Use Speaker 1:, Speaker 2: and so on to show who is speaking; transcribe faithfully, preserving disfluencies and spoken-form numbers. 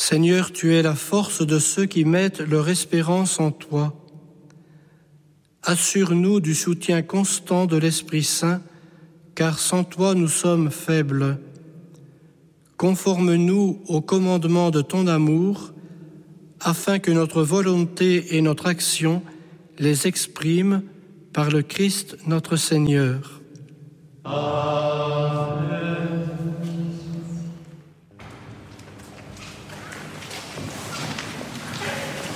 Speaker 1: Seigneur, tu es la force de ceux qui mettent leur espérance en toi. Assure-nous du soutien constant de l'Esprit Saint, car sans toi nous sommes faibles. Conforme-nous au commandement de ton amour, afin que notre volonté et notre action les expriment par le Christ notre Seigneur. Amen.